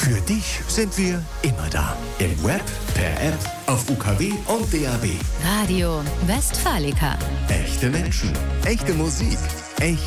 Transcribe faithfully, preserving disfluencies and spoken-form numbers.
Für dich sind wir immer da. Im Web, per App, auf U K W und D A B. Radio Westfalica. Echte Menschen, echte Musik, echte